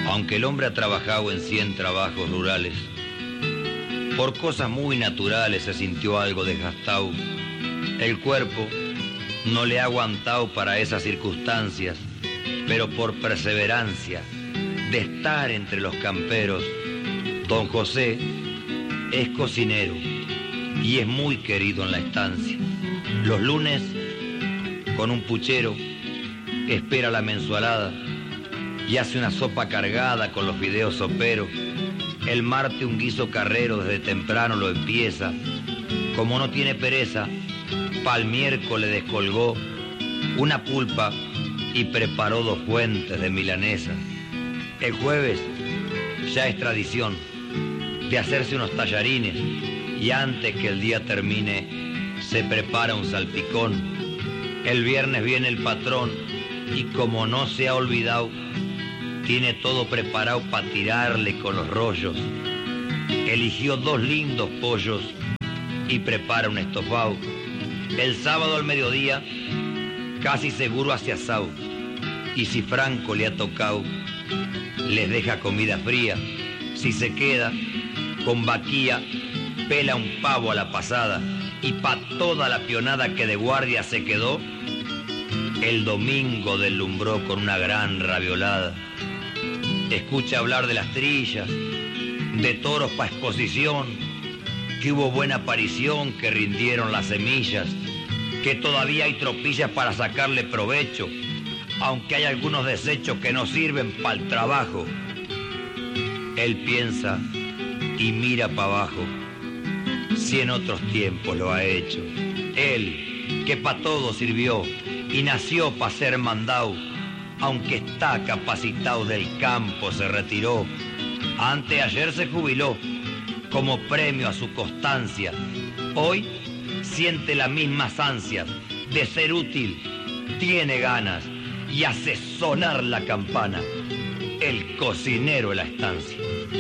Aunque el hombre ha trabajado en 100 trabajos rurales, por cosas muy naturales se sintió algo desgastado. El cuerpo no le ha aguantado para esas circunstancias, pero por perseverancia de estar entre los camperos, don José es cocinero y es muy querido en la estancia. Los lunes, con un puchero, espera la mensualada y hace una sopa cargada con los fideos soperos. El martes un guiso carrero, desde temprano lo empieza. Como no tiene pereza, pa'l miércoles descolgó una pulpa y preparó 2 fuentes de milanesa. El jueves ya es tradición de hacerse unos tallarines y antes que el día termine se prepara un salpicón. El viernes viene el patrón y como no se ha olvidado, tiene todo preparado para tirarle con los rollos. Eligió 2 lindos pollos y prepara un estofado. El sábado al mediodía casi seguro hace asado. Y si Franco le ha tocado, les deja comida fría. Si se queda, con vaquía pela un pavo a la pasada. Y pa' toda la pionada que de guardia se quedó, el domingo deslumbró con una gran raviolada. Escucha hablar de las trillas, de toros pa' exposición, que hubo buena aparición, que rindieron las semillas, que todavía hay tropillas para sacarle provecho, aunque hay algunos desechos que no sirven pa'l trabajo. Él piensa y mira pa' abajo, si en otros tiempos lo ha hecho. Él, que pa' todo sirvió y nació pa' ser mandado, aunque está capacitado del campo se retiró. Anteayer se jubiló como premio a su constancia. Hoy siente las mismas ansias de ser útil, tiene ganas y hace sonar la campana. El cocinero de la estancia.